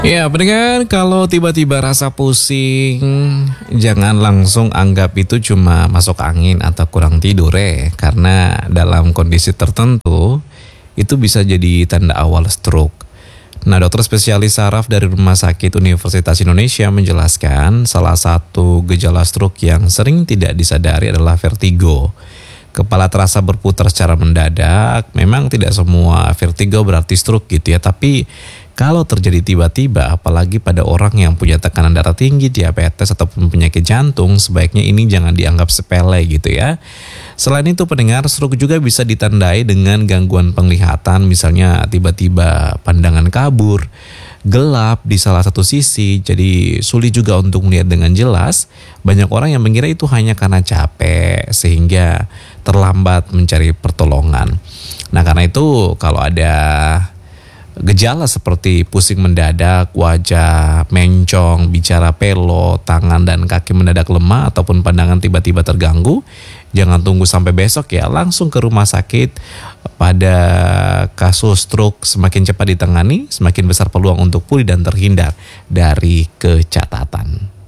Ya, pendengar, kalau tiba-tiba rasa pusing, jangan langsung anggap itu cuma masuk angin atau kurang tidur karena dalam kondisi tertentu itu bisa jadi tanda awal stroke. Nah, dokter spesialis saraf dari Rumah Sakit Universitas Indonesia menjelaskan salah satu gejala stroke yang sering tidak disadari adalah vertigo. Kepala terasa berputar secara mendadak. Memang tidak semua vertigo berarti stroke gitu ya, tapi kalau terjadi tiba-tiba, apalagi pada orang yang punya tekanan darah tinggi, diabetes, ataupun penyakit jantung, sebaiknya ini jangan dianggap sepele gitu ya. Selain itu, pendengar, stroke juga bisa ditandai dengan gangguan penglihatan, misalnya tiba-tiba pandangan kabur, gelap di salah satu sisi, jadi sulit juga untuk melihat dengan jelas. Banyak orang yang mengira itu hanya karena capek, sehingga terlambat mencari pertolongan. Nah, karena itu kalau ada gejala seperti pusing mendadak, wajah mencong, bicara pelo, tangan dan kaki mendadak lemah ataupun pandangan tiba-tiba terganggu, jangan tunggu sampai besok ya, langsung ke rumah sakit. Pada kasus stroke semakin cepat ditangani, semakin besar peluang untuk pulih dan terhindar dari kecatatan.